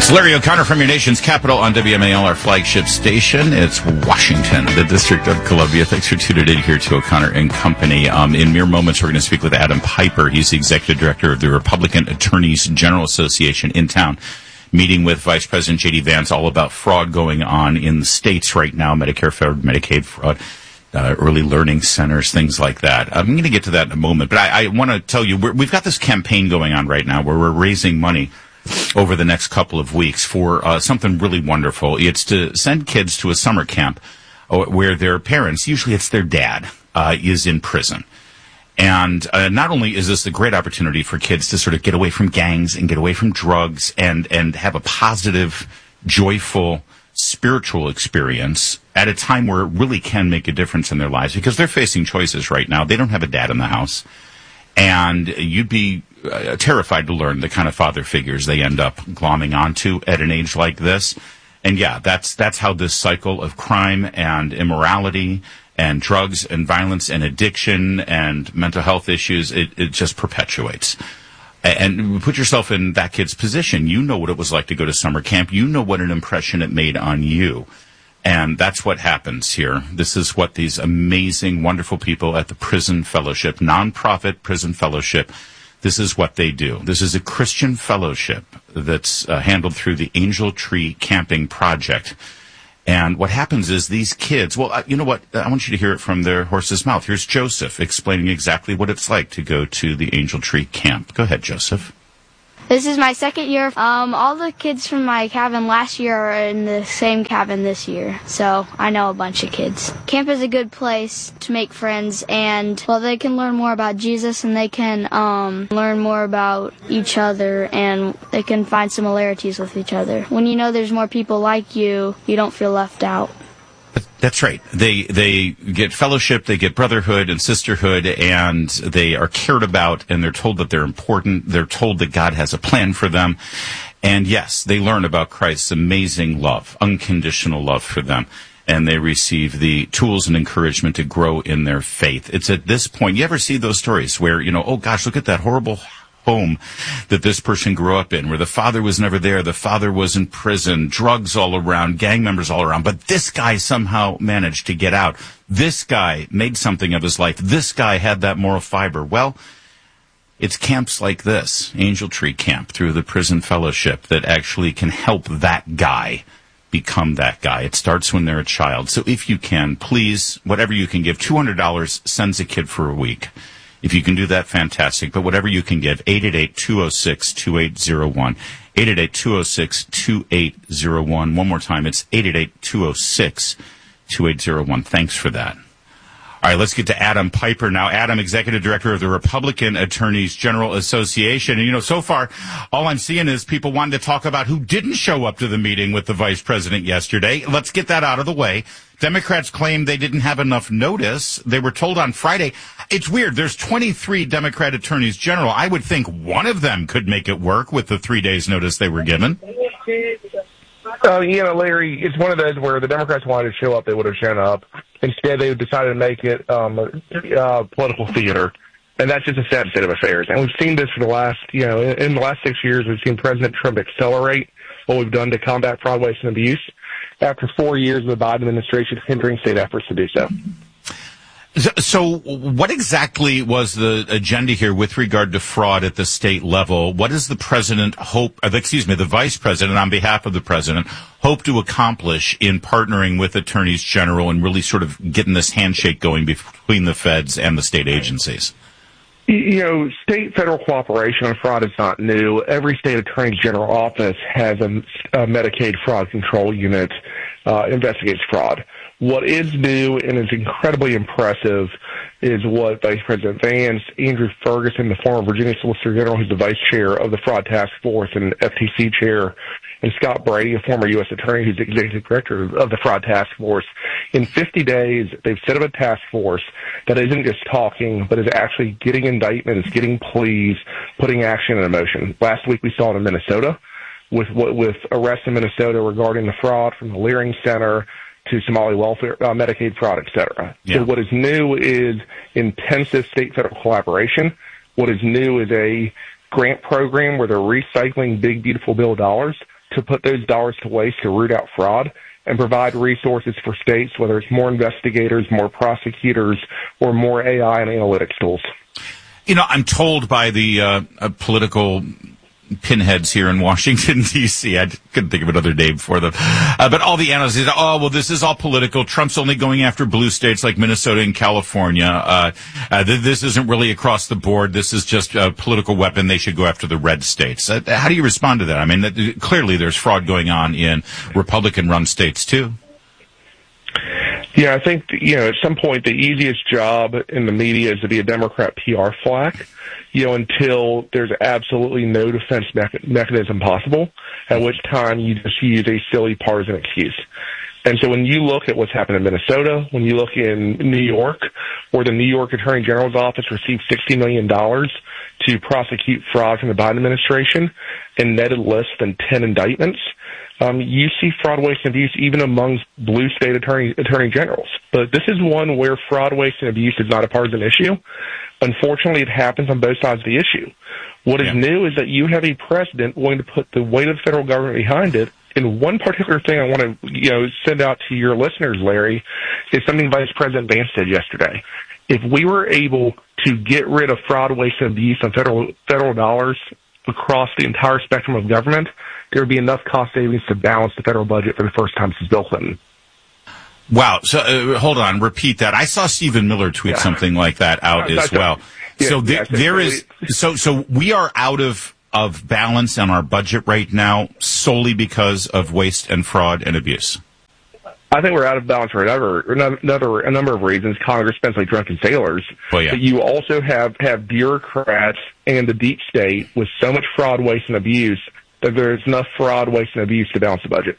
It's Larry O'Connor from your nation's capital on WMAL, our flagship station. It's Washington, the District of Columbia. Thanks for tuning in here to O'Connor and Company. In mere moments, we're going to speak with Adam Piper. He's the executive director of the Republican Attorneys General Association in town, meeting with Vice President J.D. Vance all about fraud going on in the states right now, Medicare fraud, Medicaid fraud, early learning centers, things like that. I'm going to get to that in a moment, but I want to tell you, we've got this campaign going on right now where we're raising money over the next couple of weeks for something really wonderful. It's to send kids to a summer camp where their parents, usually it's their dad, is in prison. And not only is this a great opportunity for kids to sort of get away from gangs and get away from drugs and have a positive, joyful, spiritual experience at a time where it really can make a difference in their lives, because they're facing choices right now. They don't have a dad in the house. And you'd be terrified to learn the kind of father figures they end up glomming onto at an age like this. And yeah, that's how this cycle of crime and immorality and drugs and violence and addiction and mental health issues, it just perpetuates. And put yourself in that kid's position. You know what it was like to go to summer camp. You know what an impression it made on you. And that's what happens here. This is what these amazing, wonderful people at the Prison Fellowship, nonprofit Prison Fellowship, this is what they do. This is a Christian fellowship that's handled through the Angel Tree Camping Project. And what happens is these kids, well, you know what? I want you to hear it from their horse's mouth. Here's Joseph explaining exactly what it's like to go to the Angel Tree Camp. Go ahead, Joseph. This is my second year. All the kids from my cabin last year are in the same cabin this year, so I know a bunch of kids. Camp is a good place to make friends, and, well, they can learn more about Jesus, and they can learn more about each other, and they can find similarities with each other. When you know there's more people like you, you don't feel left out. That's right. They get fellowship, they get brotherhood and sisterhood, and they are cared about, and they're told that they're important. They're told that God has a plan for them. And yes, they learn about Christ's amazing love, unconditional love for them. And they receive the tools and encouragement to grow in their faith. It's at this point, you ever see those stories where, oh gosh, look at that horrible home that this person grew up in, where the father was never there, the father was in prison, drugs all around, gang members all around, but this guy somehow managed to get out. This guy made something of his life. This guy had that moral fiber. Well, it's camps like this, Angel Tree Camp, through the Prison Fellowship, that actually can help that guy become that guy. It starts when they're a child. So if you can, please, whatever you can give, $200 sends a kid for a week. If you can do that, fantastic. But whatever you can give, 888-206-2801. 888-206-2801. One more time, it's 888-206-2801. Thanks for that. All right, let's get to Adam Piper now. Adam, Executive Director of the Republican Attorneys General Association. And, so far, all I'm seeing is people wanting to talk about who didn't show up to the meeting with the Vice President yesterday. Let's get that out of the way. Democrats claim they didn't have enough notice. They were told on Friday. It's weird. There's 23 Democrat Attorneys General. I would think one of them could make it work with the 3 days notice they were given. Larry, it's one of those where the Democrats wanted to show up, they would have shown up. Instead, they decided to make it political theater. And that's just a sad state of affairs. And we've seen this for the last, in the last 6 years, we've seen President Trump accelerate what we've done to combat fraud, waste, and abuse after 4 years of the Biden administration hindering state efforts to do so. So what exactly was the agenda here with regard to fraud at the state level? What does the president the vice president, on behalf of the president, hope to accomplish in partnering with attorneys general and really sort of getting this handshake going between the feds and the state agencies? State-federal cooperation on fraud is not new. Every state attorney general office has a Medicaid fraud control unit, investigates fraud. What is new and is incredibly impressive is what Vice President Vance, Andrew Ferguson, the former Virginia Solicitor General, who's the vice chair of the Fraud Task Force and FTC chair, and Scott Brady, a former U.S. attorney who's the executive director of the Fraud Task Force. In 50 days, they've set up a task force that isn't just talking, but is actually getting indictments, getting pleas, putting action in motion. Last week we saw it in Minnesota with arrests in Minnesota regarding the fraud from the Leering Center to Somali welfare, Medicaid fraud, et cetera. Yeah. So what is new is intensive state-federal collaboration. What is new is a grant program where they're recycling big, beautiful bill dollars to put those dollars to waste to root out fraud and provide resources for states, whether it's more investigators, more prosecutors, or more AI and analytics tools. You know, I'm told by the political pinheads here in Washington, D.C. I couldn't think of another name for them. But all the analysts say, this is all political. Trump's only going after blue states like Minnesota and California. This isn't really across the board. This is just a political weapon. They should go after the red states. How do you respond to that? I mean, clearly there's fraud going on in Republican-run states, too. Yeah, I think, at some point the easiest job in the media is to be a Democrat PR flack, until there's absolutely no defense mechanism possible, at which time you just use a silly partisan excuse. And so when you look at what's happened in Minnesota, when you look in New York, where the New York Attorney General's office received $60 million to prosecute fraud from the Biden administration and netted less than 10 indictments, you see fraud, waste, and abuse even amongst blue state attorney generals. But this is one where fraud, waste, and abuse is not a partisan issue. Unfortunately, it happens on both sides of the issue. What is new is that you have a president willing to put the weight of the federal government behind it. And one particular thing I want to, send out to your listeners, Larry, is something Vice President Vance said yesterday. If we were able to get rid of fraud, waste, and abuse on federal dollars across the entire spectrum of government, there would be enough cost savings to balance the federal budget for the first time since Bill Clinton. Wow. So hold on. Repeat that. I saw Stephen Miller tweet something like that out as well. So so we are out of balance on our budget right now solely because of waste and fraud and abuse. I think we're out of balance for a number of reasons. Congress spends like drunken sailors. Well, yeah. But you also have bureaucrats and the deep state with so much fraud, waste, and abuse that there's enough fraud, waste, and abuse to balance the budget.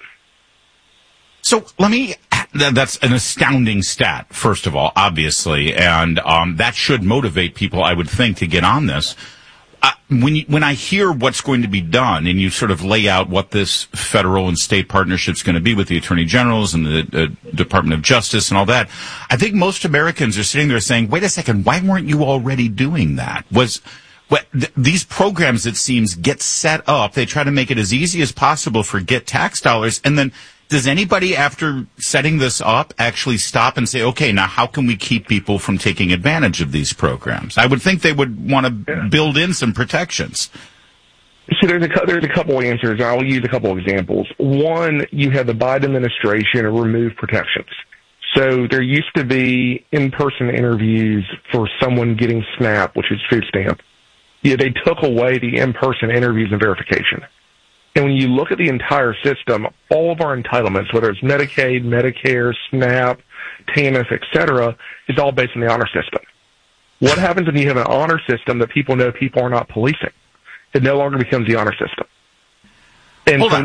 So that's an astounding stat, first of all, obviously, and that should motivate people, I would think, to get on this. When I hear what's going to be done, and you sort of lay out what this federal and state partnership is going to be with the attorney generals and the Department of Justice and all that, I think most Americans are sitting there saying, wait a second, why weren't you already doing that? These programs, it seems, get set up. They try to make it as easy as possible for get tax dollars. And then does anybody, after setting this up, actually stop and say, okay, now how can we keep people from taking advantage of these programs? I would think they would want to build in some protections. So there's a couple answers. I'll use a couple examples. One, you have the Biden administration remove protections. So there used to be in-person interviews for someone getting SNAP, which is food stamp. Yeah, they took away the in-person interviews and verification. And when you look at the entire system, all of our entitlements, whether it's Medicaid, Medicare, SNAP, TANF, et cetera, is all based on the honor system. What happens when you have an honor system that people know people are not policing? It no longer becomes the honor system. And hold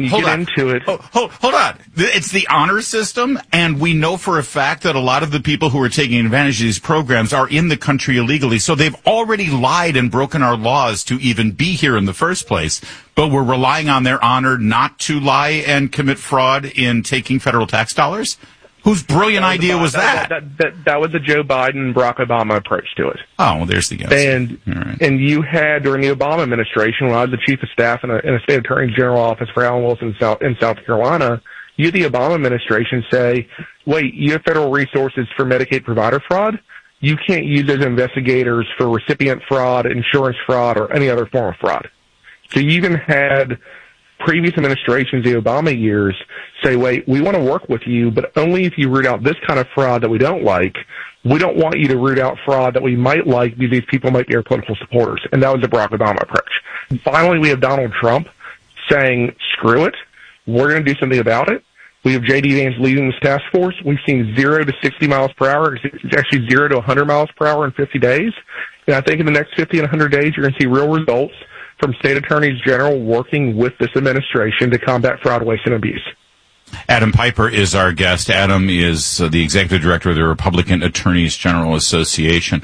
on. It's the honor system, and we know for a fact that a lot of the people who are taking advantage of these programs are in the country illegally, so they've already lied and broken our laws to even be here in the first place, but we're relying on their honor not to lie and commit fraud in taking federal tax dollars? Whose brilliant idea was that? That was the Joe Biden, Barack Obama approach to it. Oh, well, there's the answer. And you had, during the Obama administration, when I was the chief of staff in a state attorney general office for Alan Wilson in South Carolina, you, the Obama administration, say, wait, you have federal resources for Medicaid provider fraud? You can't use those investigators for recipient fraud, insurance fraud, or any other form of fraud. So you even had previous administrations, the Obama years, say, wait, we want to work with you, but only if you root out this kind of fraud that we don't like. We don't want you to root out fraud that we might like because these people might be our political supporters. And that was the Barack Obama approach. Finally, we have Donald Trump saying, screw it. We're going to do something about it. We have J.D. Vance leading this task force. We've seen 0 to 60 miles per hour. It's actually 0 to 100 miles per hour in 50 days. And I think in the next 50 and 100 days, you're going to see real results from state attorneys general working with this administration to combat fraud, waste, and abuse. Adam Piper is our guest. Adam is the executive director of the Republican Attorneys General Association.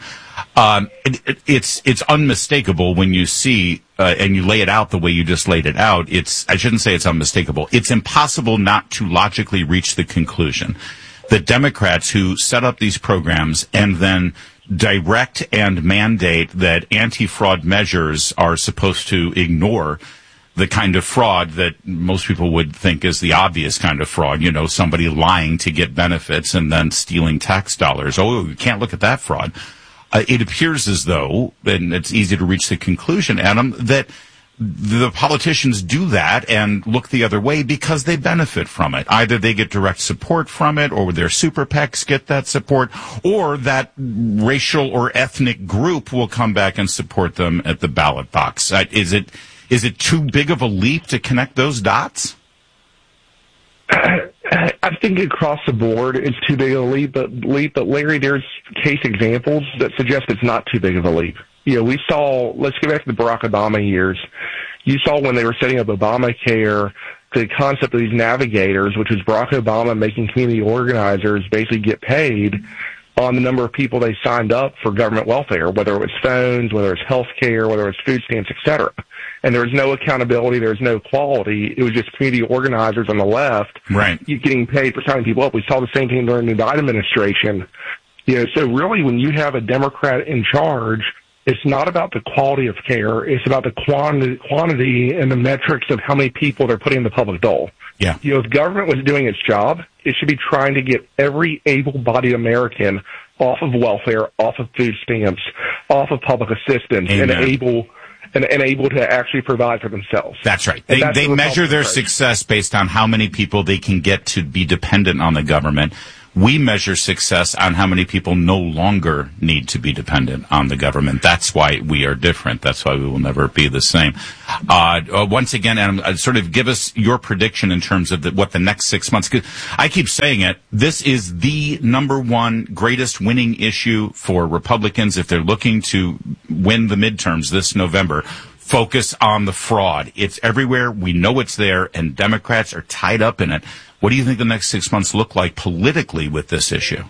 It's unmistakable when you see and you lay it out the way you just laid it out. I shouldn't say it's unmistakable. It's impossible not to logically reach the conclusion that Democrats who set up these programs and then direct and mandate that anti-fraud measures are supposed to ignore the kind of fraud that most people would think is the obvious kind of fraud, somebody lying to get benefits and then stealing tax dollars. Oh, you can't look at that fraud. It appears as though, and it's easy to reach the conclusion, Adam, that the politicians do that and look the other way because they benefit from it. Either they get direct support from it, or their super PACs get that support, or that racial or ethnic group will come back and support them at the ballot box. Is it too big of a leap to connect those dots? I think across the board it's too big of a leap, but Larry, there's case examples that suggest it's not too big of a leap. We saw, let's go back to the Barack Obama years. You saw when they were setting up Obamacare, the concept of these navigators, which was Barack Obama making community organizers basically get paid on the number of people they signed up for government welfare, whether it was phones, whether it was health care, whether it was food stamps, et cetera. And there was no accountability, there was no quality. It was just community organizers on the left getting paid for signing people up. We saw the same thing during the Biden administration. So really when you have a Democrat in charge, it's not about the quality of care. It's about the quantity and the metrics of how many people they're putting in the public dole. Yeah. If government was doing its job, it should be trying to get every able-bodied American off of welfare, off of food stamps, off of public assistance, and able to actually provide for themselves. That's right. They measure their success based on how many people they can get to be dependent on the government. We measure success on how many people no longer need to be dependent on the government. That's why we are different. That's why we will never be the same. Once again, Adam, sort of give us your prediction in terms of what the next 6 months. 'Cause I keep saying it. This is the number one greatest winning issue for Republicans if they're looking to win the midterms this November. Focus on the fraud. It's everywhere. We know it's there, and Democrats are tied up in it. What do you think the next 6 months look like politically with this issue?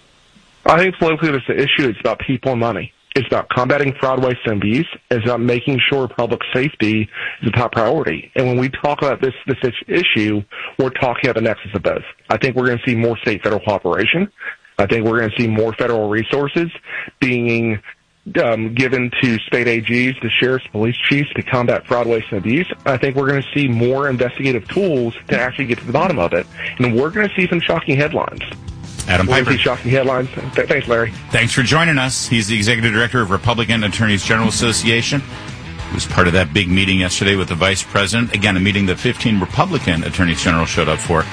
I think politically with the issue, it's about people and money. It's about combating fraud, waste, and abuse. It's about making sure public safety is a top priority. And when we talk about this issue, we're talking about the nexus of both. I think we're going to see more state-federal cooperation. I think we're going to see more federal resources being given to state AGs, to sheriffs, police chiefs to combat fraud, waste, and abuse. I think we're going to see more investigative tools to actually get to the bottom of it. And we're going to see some shocking headlines. Adam Piper. See shocking headlines. Thanks, Larry. Thanks for joining us. He's the Executive Director of Republican Attorneys General Association. He was part of that big meeting yesterday with the Vice President. Again, a meeting that 15 Republican Attorneys General showed up for.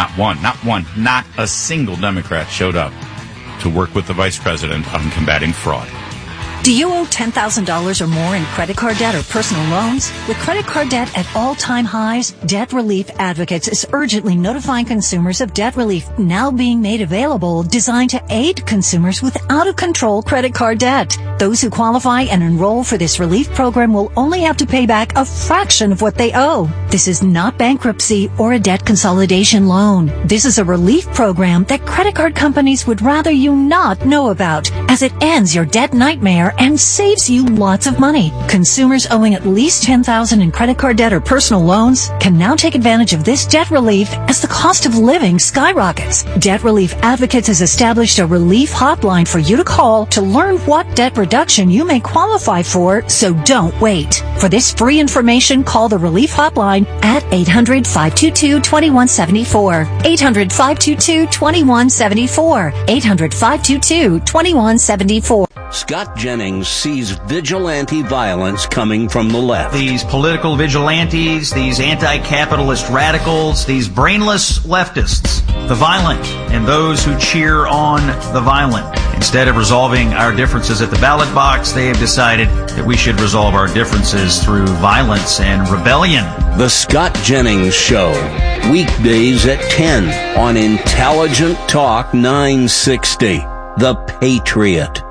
Not a single Democrat showed up to work with the Vice President on combating fraud. Do you owe $10,000 or more in credit card debt or personal loans? With credit card debt at all-time highs, Debt Relief Advocates is urgently notifying consumers of debt relief now being made available, designed to aid consumers with out-of-control credit card debt. Those who qualify and enroll for this relief program will only have to pay back a fraction of what they owe. This is not bankruptcy or a debt consolidation loan. This is a relief program that credit card companies would rather you not know about, as it ends your debt nightmare and saves you lots of money. Consumers owing at least $10,000 in credit card debt or personal loans can now take advantage of this debt relief as the cost of living skyrockets. Debt Relief Advocates has established a relief hotline for you to call to learn what debt reduction you may qualify for, so don't wait. For this free information, call the relief hotline at 800-522-2174. 800-522-2174. 800-522-2174. Scott Jennings sees vigilante violence coming from the left. These political vigilantes, these anti-capitalist radicals, these brainless leftists, the violent, and those who cheer on the violent. Instead of resolving our differences at the ballot box, they have decided that we should resolve our differences through violence and rebellion. The Scott Jennings Show, weekdays at 10 on Intelligent Talk 960. The Patriot.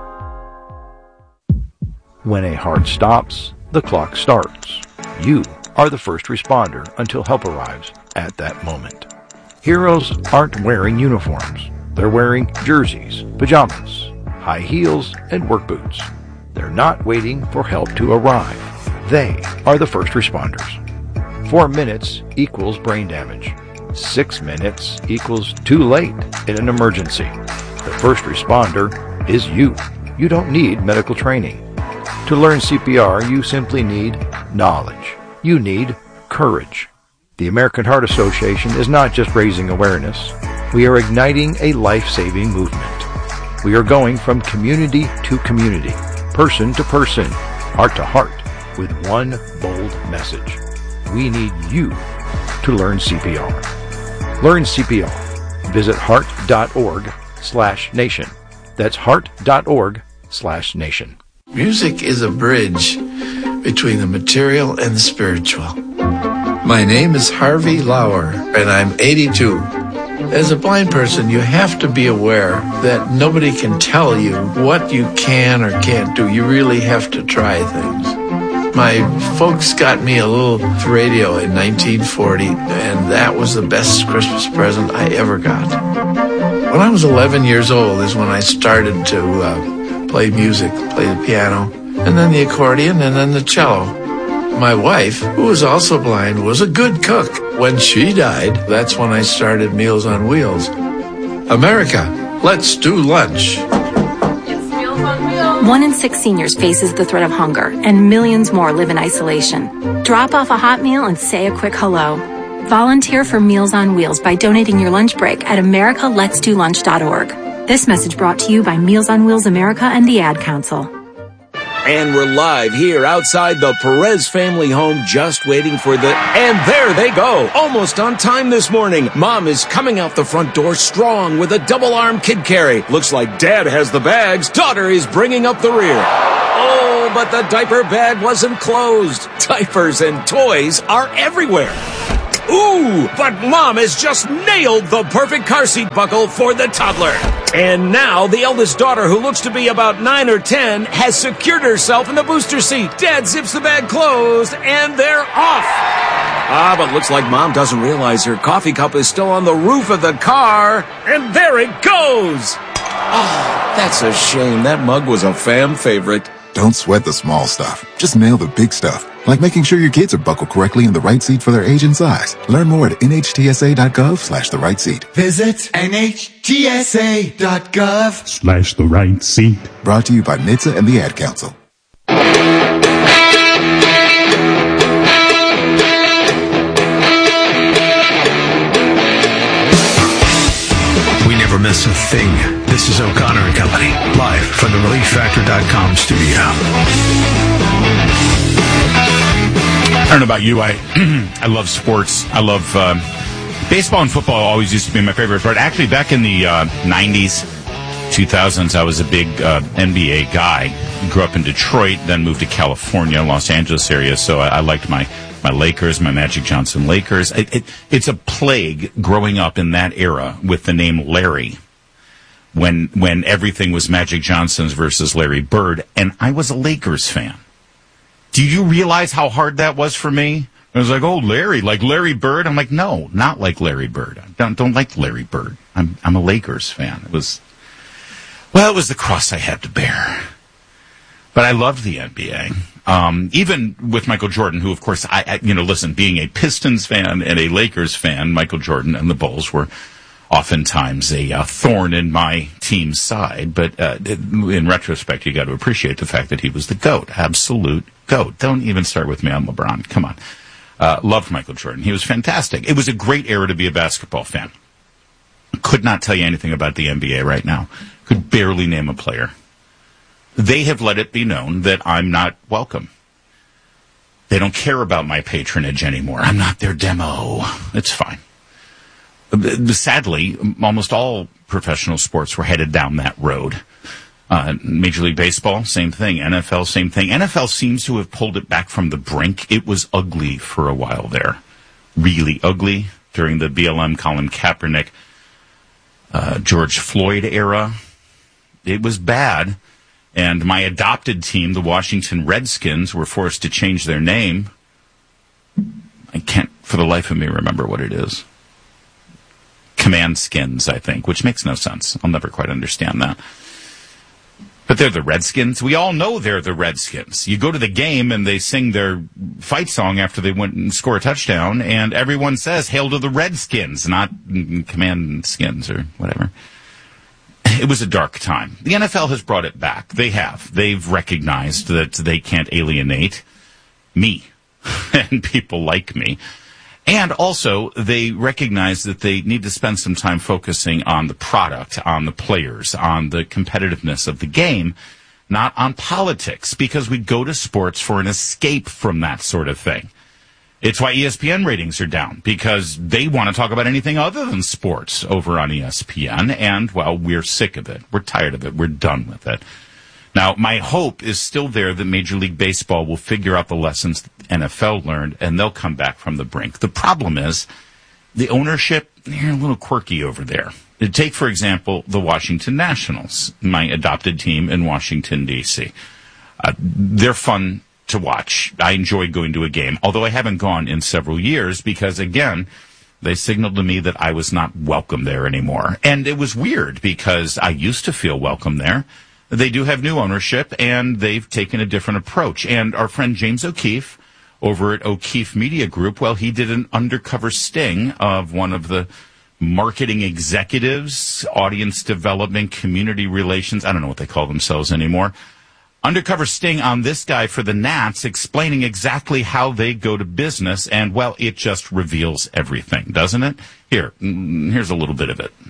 When a heart stops, the clock starts. You are the first responder until help arrives at that moment. Heroes aren't wearing uniforms. They're wearing jerseys, pajamas, high heels, and work boots. They're not waiting for help to arrive. They are the first responders. 4 minutes equals brain damage. 6 minutes equals too late in an emergency. The first responder is you. You don't need medical training. To learn CPR, you simply need knowledge. You need courage. The American Heart Association is not just raising awareness. We are igniting a life-saving movement. We are going from community to community, person to person, heart to heart, with one bold message. We need you to learn CPR. Learn CPR. Visit heart.org/nation. That's heart.org/nation. Music is a bridge between the material and the spiritual. My name is Harvey Lauer, and I'm 82. As a blind person, you have to be aware that nobody can tell you what you can or can't do. You really have to try things. My folks got me a little radio in 1940, and that was the best Christmas present I ever got. When I was 11 years old is when I started to play music, play the piano, and then the accordion, and then the cello. My wife, who was also blind, was a good cook. When she died, that's when I started Meals on Wheels. America, let's do lunch. 1 in 6 seniors faces the threat of hunger, and millions more live in isolation. Drop off a hot meal and say a quick hello. Volunteer for Meals on Wheels by donating your lunch break at americaletsdolunch.org. This message brought to you by Meals on Wheels America and the Ad Council. And we're live here outside the Perez family home, just waiting for and there they go, almost on time this morning. Mom is coming out the front door strong with a double-arm kid carry. Looks like Dad has the bags. Daughter is bringing up the rear. Oh, but the diaper bag wasn't closed. Diapers and toys are everywhere. Ooh, but Mom has just nailed the perfect car seat buckle for the toddler. And now the eldest daughter, who looks to be about 9 or 10, has secured herself in the booster seat. Dad zips the bag closed, and they're off. But looks like Mom doesn't realize her coffee cup is still on the roof of the car. And there it goes. Oh, that's a shame. That mug was a fan favorite. Don't sweat the small stuff. Just nail the big stuff. Like making sure your kids are buckled correctly in the right seat for their age and size. Learn more at nhtsa.gov/the right seat. Visit nhtsa.gov/the right seat. Brought to you by NHTSA and the Ad Council. We never miss a thing. This is O'Connor and Company, live from the ReliefFactor.com studio. I don't know about you. I love sports. I love baseball and football. Always used to be my favorite sport. Actually, back in the 90s, 2000s, I was a big NBA guy. Grew up in Detroit, then moved to California, Los Angeles area. So I liked my Lakers, my Magic Johnson Lakers. It's a plague growing up in that era with the name Larry, when everything was Magic Johnson's versus Larry Bird, and I was a Lakers fan. Do you realize how hard that was for me? I was like, oh, Larry, like Larry Bird? I'm like, no, not like Larry Bird. I don't like Larry Bird. I'm a Lakers fan. It was the cross I had to bear. But I loved the NBA. Even with Michael Jordan, who, of course, listen, being a Pistons fan and a Lakers fan, Michael Jordan and the Bulls were oftentimes a thorn in my team's side. But in retrospect, you got to appreciate the fact that he was the GOAT, absolute GOAT. Don't even start with me on LeBron. Come on. Loved Michael Jordan. He was fantastic. It was a great era to be a basketball fan. Could not tell you anything about the NBA right now. Could barely name a player. They have let it be known that I'm not welcome. They don't care about my patronage anymore. I'm not their demo. It's fine. Sadly, almost all professional sports were headed down that road. Major League Baseball, same thing. NFL, same thing. NFL seems to have pulled it back from the brink. It was ugly for a while there. Really ugly during the BLM, Colin Kaepernick, George Floyd era. It was bad. And my adopted team, the Washington Redskins, were forced to change their name. I can't for the life of me remember what it is. Command Skins, I think, which makes no sense. I'll never quite understand that. But they're the Redskins. We all know they're the Redskins. You go to the game and they sing their fight song after they went and score a touchdown, and everyone says, "Hail to the Redskins," not Command Skins or whatever. It was a dark time. The NFL has brought it back. They have. They've recognized that they can't alienate me and people like me. And also, they recognize that they need to spend some time focusing on the product, on the players, on the competitiveness of the game, not on politics, because we go to sports for an escape from that sort of thing. It's why ESPN ratings are down, because they want to talk about anything other than sports over on ESPN, and, well, we're sick of it. We're tired of it. We're done with it. Now, my hope is still there that Major League Baseball will figure out the lessons the NFL learned, and they'll come back from the brink. The problem is the ownership, they're a little quirky over there. Take, for example, the Washington Nationals, my adopted team in Washington, D.C. They're fun to watch. I enjoy going to a game, although I haven't gone in several years because, again, they signaled to me that I was not welcome there anymore. And it was weird because I used to feel welcome there. They do have new ownership, and they've taken a different approach. And our friend James O'Keefe over at O'Keefe Media Group, well, he did an undercover sting of one of the marketing executives, audience development, community relations, I don't know what they call themselves anymore, undercover sting on this guy for the Nats, explaining exactly how they go to business, and, well, it just reveals everything, doesn't it? Here's a little bit of it.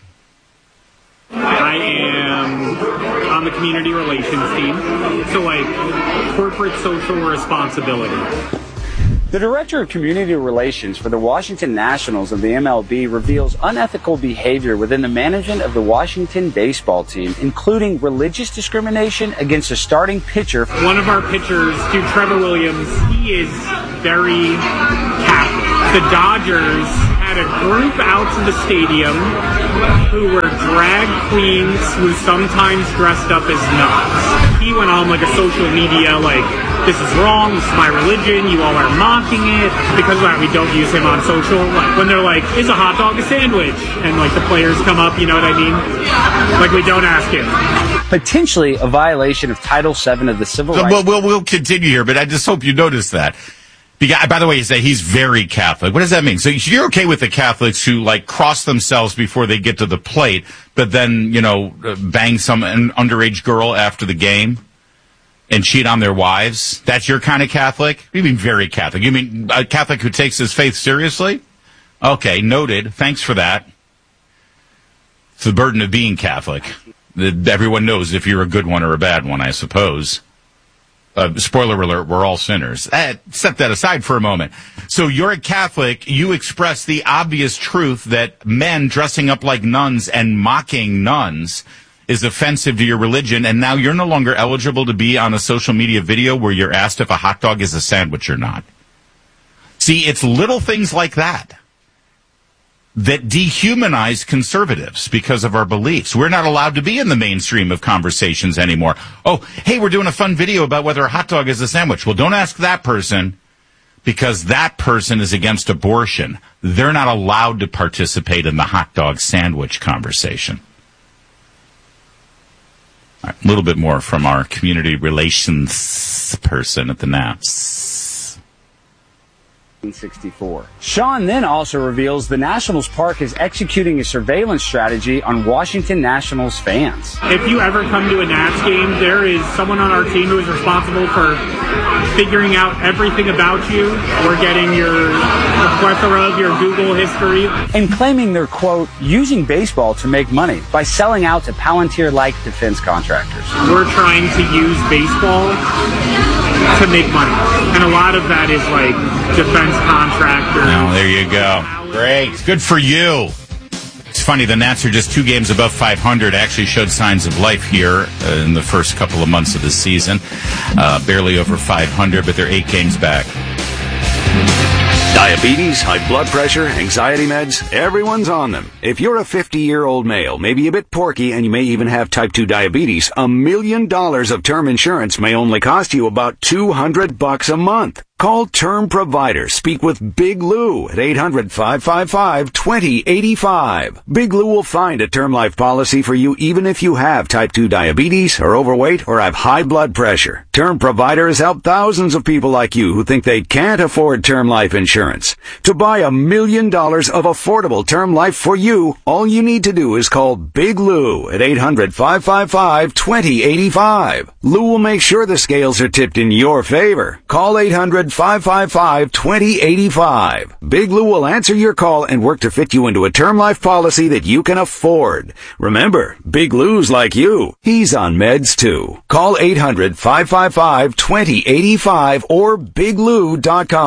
I am on the community relations team, so like corporate social responsibility. The director of community relations for the Washington Nationals of the MLB reveals unethical behavior within the management of the Washington baseball team, including religious discrimination against a starting pitcher. One of our pitchers, dude, Trevor Williams, he is very Catholic. The Dodgers had a group out to the stadium who were drag queens who sometimes dressed up as nuns. He went on like a social media, like, this is wrong, this is my religion, you all are mocking it. Because we don't use him on social. Like, when they're like, is a hot dog a sandwich? And like the players come up, you know what I mean? Like, we don't ask him. Potentially a violation of Title VII of the Civil Rights. We'll continue here, but I just hope you notice that. By the way, you say he's very Catholic. What does that mean? So you're okay with the Catholics who, like, cross themselves before they get to the plate, but then, bang an underage girl after the game and cheat on their wives? That's your kind of Catholic? You mean very Catholic? You mean a Catholic who takes his faith seriously? Okay, noted. Thanks for that. It's the burden of being Catholic. Everyone knows if you're a good one or a bad one, I suppose. Spoiler alert, we're all sinners. Set that aside for a moment. So you're a Catholic, you express the obvious truth that men dressing up like nuns and mocking nuns is offensive to your religion, and now you're no longer eligible to be on a social media video where you're asked if a hot dog is a sandwich or not. See, it's little things like that dehumanize conservatives because of our beliefs. We're not allowed to be in the mainstream of conversations anymore. Oh, hey, we're doing a fun video about whether a hot dog is a sandwich. Well, don't ask that person because that person is against abortion. They're not allowed to participate in the hot dog sandwich conversation. All right, a little bit more from our community relations person at the Nats. 1964. Sean then also reveals the Nationals Park is executing a surveillance strategy on Washington Nationals fans. If you ever come to a Nats game, there is someone on our team who is responsible for figuring out everything about you. We're getting a plethora of your Google history. And claiming they're, quote, using baseball to make money by selling out to Palantir-like defense contractors. We're trying to use baseball to make money. And a lot of that is like defense contractors. Oh, there you go. Great. Good for you. It's funny, the Nats are just 2 games above 500, actually showed signs of life here in the first couple of months of the season. Barely over 500, but they're 8 games back. Diabetes, high blood pressure, anxiety meds, everyone's on them. If you're a 50-year-old male, maybe a bit porky, and you may even have type 2 diabetes, $1 million of term insurance may only cost you about $200 a month. Call Term Provider. Speak with Big Lou at 800-555-2085. Big Lou will find a term life policy for you even if you have type 2 diabetes, are overweight, or have high blood pressure. Term Provider has helped thousands of people like you who think they can't afford term life insurance. To buy $1 million of affordable term life for you, all you need to do is call Big Lou at 800-555-2085. Lou will make sure the scales are tipped in your favor. Call 800-555-2085 800-555-2085. Big Lou will answer your call and work to fit you into a term life policy that you can afford. Remember, Big Lou's like you. He's on meds too. Call 800-555-2085 or biglou.com.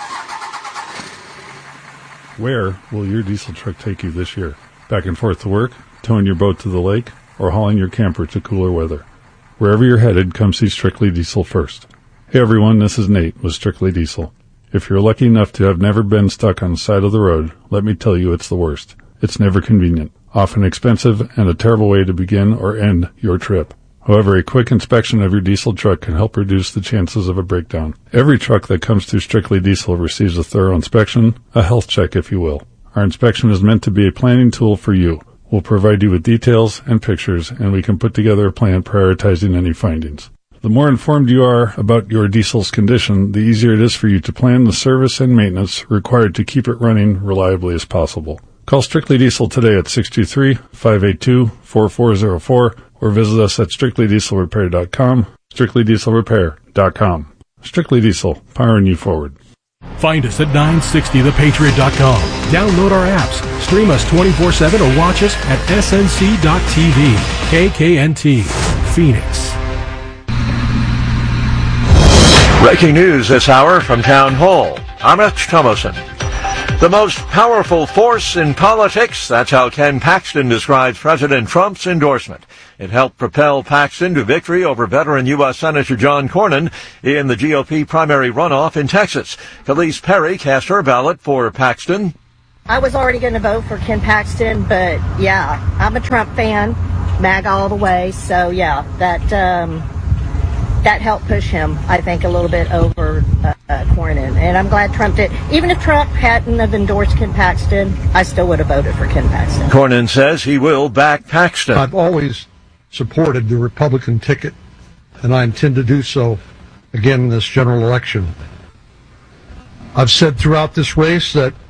Where will your diesel truck take you this year? Back and forth to work, towing your boat to the lake, or hauling your camper to cooler weather? Wherever you're headed, come see Strictly Diesel first. Hey everyone, this is Nate with Strictly Diesel. If you're lucky enough to have never been stuck on the side of the road, let me tell you it's the worst. It's never convenient, often expensive, and a terrible way to begin or end your trip. However, a quick inspection of your diesel truck can help reduce the chances of a breakdown. Every truck that comes through Strictly Diesel receives a thorough inspection, a health check if you will. Our inspection is meant to be a planning tool for you. We'll provide you with details and pictures, and we can put together a plan prioritizing any findings. The more informed you are about your diesel's condition, the easier it is for you to plan the service and maintenance required to keep it running reliably as possible. Call Strictly Diesel today at 623-582-4404 or visit us at strictlydieselrepair.com, strictlydieselrepair.com. Strictly Diesel, powering you forward. Find us at 960thepatriot.com. Download our apps, stream us 24/7, or watch us at snc.tv. KKNT, Phoenix. Breaking news this hour from Town Hall. I'm Rich Thomason. The most powerful force in politics, that's how Ken Paxton describes President Trump's endorsement. It helped propel Paxton to victory over veteran U.S. Senator John Cornyn in the GOP primary runoff in Texas. Khalees Perry cast her ballot for Paxton. I was already going to vote for Ken Paxton, but yeah, I'm a Trump fan, MAGA all the way, so yeah, that helped push him, I think, a little bit over Cornyn. And I'm glad Trump did. Even if Trump hadn't have endorsed Ken Paxton, I still would have voted for Ken Paxton. Cornyn says he will back Paxton. I've always supported the Republican ticket, and I intend to do so again in this general election. I've said throughout this race that